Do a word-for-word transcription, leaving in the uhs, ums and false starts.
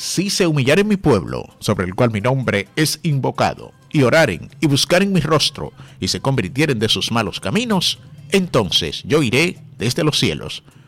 Si se humillaren mi pueblo, sobre el cual mi nombre es invocado, y oraren y buscaren mi rostro, y se convirtieren de sus malos caminos, entonces yo iré desde los cielos,